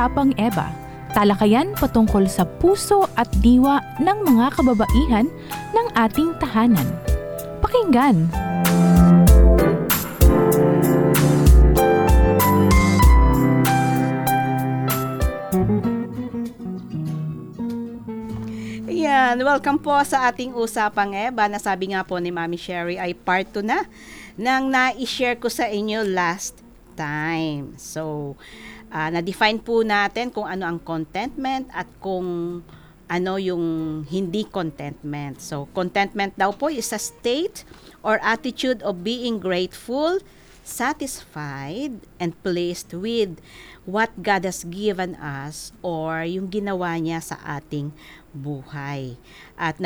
Usapang Eba, talakayan patungkol sa puso at diwa ng mga kababaihan ng ating tahanan. Pakinggan! Yan, welcome po sa ating Usapang Eba. Nasabi nga po ni Mami Sherry ay part 2 na nang na-share ko sa inyo last time. So, na-define po natin kung ano ang contentment at kung ano yung hindi contentment. So, contentment daw po is a state or attitude of being grateful, satisfied, and pleased with what God has given us or yung ginawa niya sa ating buhay. At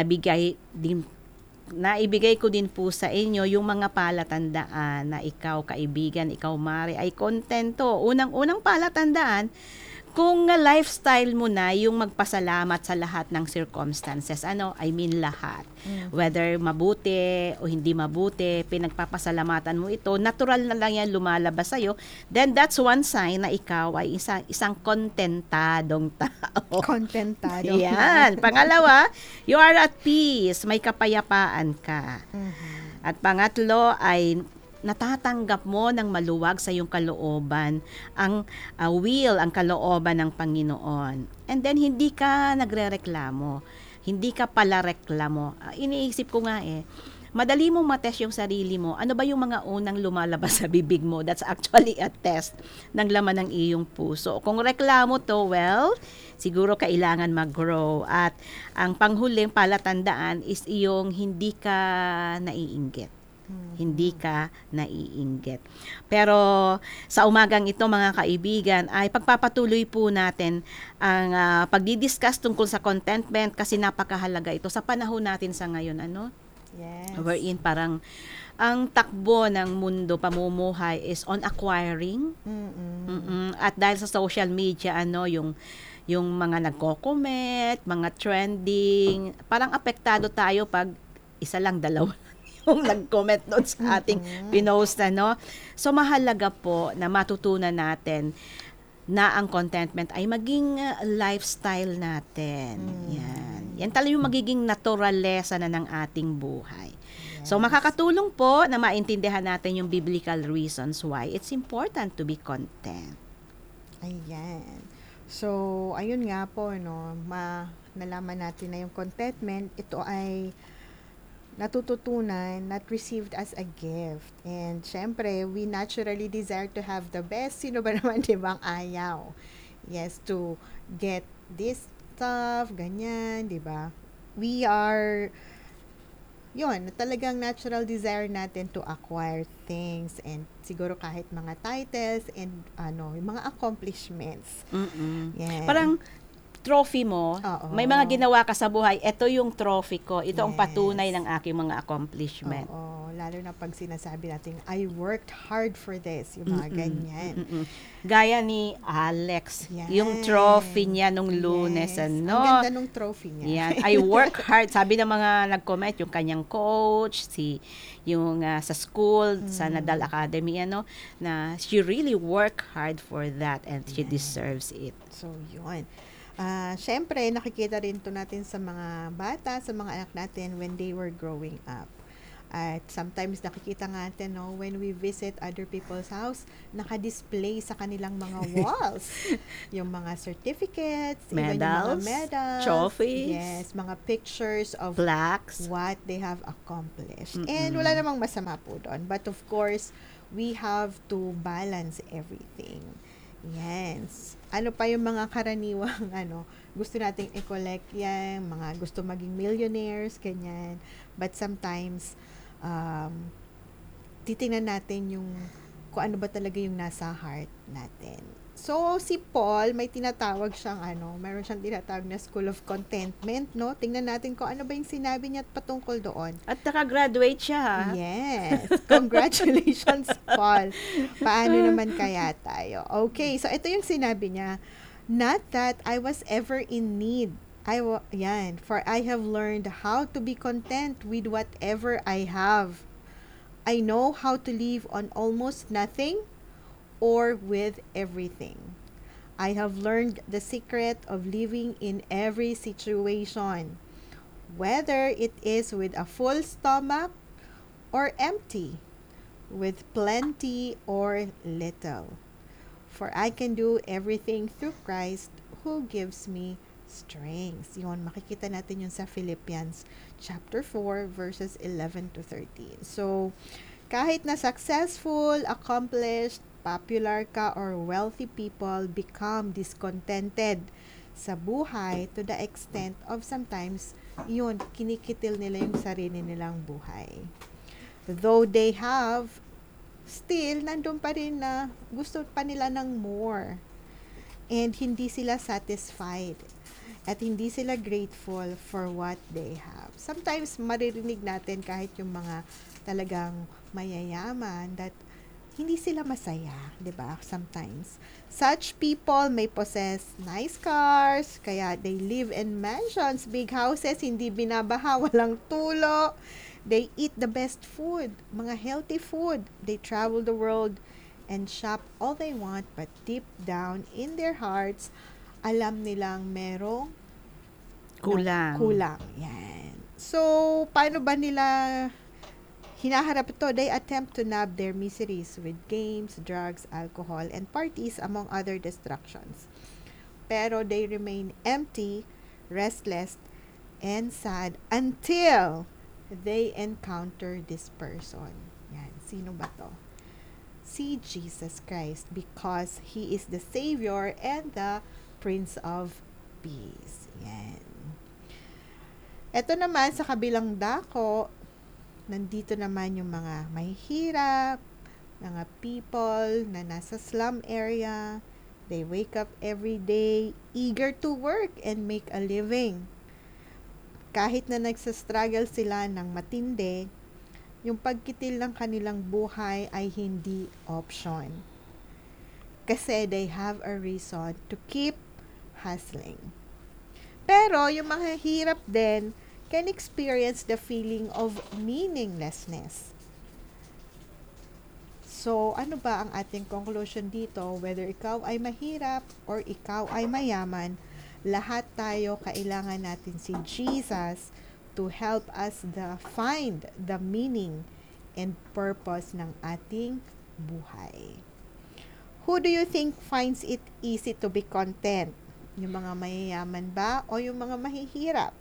naibigay ko din po sa inyo yung mga palatandaan na ikaw, kaibigan, ikaw, Mari, ay kontento. Unang-unang palatandaan, kung lifestyle mo na yung magpasalamat sa lahat ng circumstances, lahat. Whether mabuti o hindi mabuti, pinagpapasalamatan mo ito, natural na lang yan lumalabas sa'yo, then that's one sign na ikaw ay isang kontentadong tao. Kontentado. Yan. Pangalawa, you are at peace, may kapayapaan ka. At pangatlo ay natatanggap mo ng maluwag sa iyong kalooban ang ang kalooban ng Panginoon. And then hindi ka nagrereklamo, hindi ka pala reklamo. Iniisip ko nga madali mong matest yung sarili mo. Ano ba yung mga unang lumalabas sa bibig mo? That's actually a test ng laman ng iyong puso. Kung reklamo to, well, siguro kailangan mag-grow. At ang panghuling palatandaan is iyong hindi ka naiinggit. Hindi ka naiinggit. Pero sa umagang ito, mga kaibigan, ay pagpapatuloy po natin ang pagdidiscuss tungkol sa contentment kasi napakahalaga ito sa panahon natin sa ngayon. Yes. Wherein parang ang takbo ng mundo, pamumuhay is on acquiring. At dahil sa social media, yung mga nagko-comment, mga trending, parang apektado tayo pag isa lang, dalawa yung nag-comment doon sa ating pinost, So, mahalaga po na matutunan natin na ang contentment ay maging lifestyle natin. Yan talaga yung magiging naturalesa na ng ating buhay. Yes. So, makakatulong po na maintindihan natin yung biblical reasons why it's important to be content. Ayan. So, ayun nga po, nalaman natin na yung contentment, ito ay natututunan, not received as a gift. And syempre, we naturally desire to have the best. Sino ba naman, di ba, ang ayaw? Yes, to get this stuff, ganyan, di ba? We are, talagang natural desire natin to acquire things and siguro kahit mga titles and yung mga accomplishments. Yan. Parang trophy mo, may mga ginawa ka sa buhay, ito yung trophy ko, ito ang patunay ng aking mga accomplishment. Lalo na pag sinasabi natin, I worked hard for this, yung mga ganyan. Gaya ni Alex, yung trophy niya nung Lunes, Ang ganda nung trophy niya. Yan, I work hard. Sabi ng mga nag-comment, yung kanyang coach, yung sa school, sa Nadal Academy, na she really work hard for that and she deserves it. So, yun. Syempre, nakikita rin to natin sa mga bata, sa mga anak natin when they were growing up. At sometimes nakikita natin, when we visit other people's house, naka-display sa kanilang mga walls. Yung mga certificates, even yung mga medals, trophies, yes, mga pictures of plaques, what they have accomplished. And wala namang masama po doon. But of course, we have to balance everything. Yes. Ano pa yung mga karaniwang gusto nating i-collect yan, mga gusto maging millionaires, ganyan. But sometimes, titingnan natin kung ano ba talaga yung nasa heart natin. So, si Paul, may tinatawag siyang meron siyang tinatawag na School of Contentment, no? Tingnan natin kung ano ba yung sinabi niya patungkol doon. At naka-graduate siya, ha? Yes. Congratulations, Paul. Paano naman kaya tayo? Okay, so ito yung sinabi niya. Not that I was ever in need. For I have learned how to be content with whatever I have. I know how to live on almost nothing or with everything. I have learned the secret of living in every situation, whether it is with a full stomach or empty, with plenty or little. For I can do everything through Christ who gives me strength. Yun, makikita natin yun sa Philippians chapter 4, verses 11 to 13. So, kahit na successful, accomplished, popular ka, or wealthy people become discontented sa buhay to the extent of sometimes, yun, kinikitil nila yung sarili nilang buhay. Though they have, still, nandun pa rin na gusto pa nila ng more. And hindi sila satisfied. At hindi sila grateful for what they have. Sometimes, maririnig natin kahit yung mga talagang mayayaman that hindi sila masaya, 'di ba? Sometimes such people may possess nice cars, kaya they live in mansions, big houses, hindi binabaha, walang tulo. They eat the best food, mga healthy food. They travel the world and shop all they want, but deep down in their hearts, alam nilang merong kulang. Yan. So, paano ba nila hinaharap ito? They attempt to numb their miseries with games, drugs, alcohol, and parties, among other distractions. Pero they remain empty, restless, and sad until they encounter this person. Yan. Sino ba to? Si Jesus Christ, because He is the Savior and the Prince of Peace. Yan. Ito naman sa kabilang dako, nandito naman yung mga mahihirap, mga people na nasa slum area. They wake up every day eager to work and make a living. Kahit na nagsastruggle sila ng matindi, yung pagkitil ng kanilang buhay ay hindi option. Kasi they have a reason to keep hustling. Pero yung mga hirap din can experience the feeling of meaninglessness. So, ano ba ang ating conclusion dito? Whether ikaw ay mahirap or ikaw ay mayaman, lahat tayo kailangan natin si Jesus to help us find the meaning and purpose ng ating buhay. Who do you think finds it easy to be content? Yung mga mayayaman ba o yung mga mahihirap?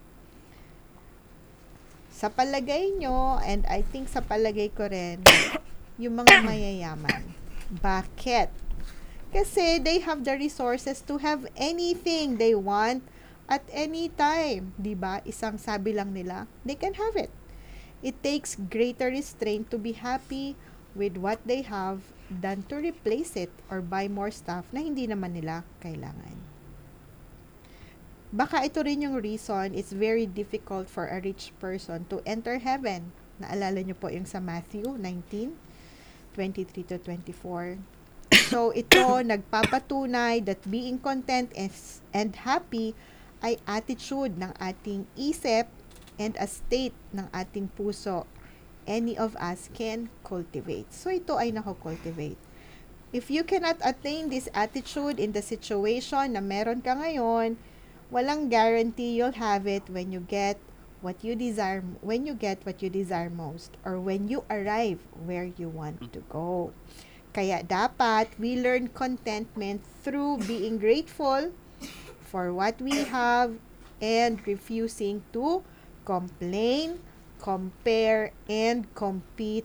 Sa palagay nyo, and I think sa palagay ko rin, yung mga mayayaman. Bakit? Kasi they have the resources to have anything they want at any time. Diba? Isang sabi lang nila, they can have it. It takes greater restraint to be happy with what they have than to replace it or buy more stuff na hindi naman nila kailangan. Baka ito rin yung reason it's very difficult for a rich person to enter heaven. Naalala nyo po yung sa Matthew 19:23 to 24. So, ito nagpapatunay that being content and happy ay attitude ng ating isip and a state ng ating puso. Any of us can cultivate. So, ito ay nako-cultivate. If you cannot attain this attitude in the situation na meron ka ngayon, walang guarantee you'll have it when you get what you desire most, or when you arrive where you want to go. Kaya dapat we learn contentment through being grateful for what we have and refusing to complain, compare, and compete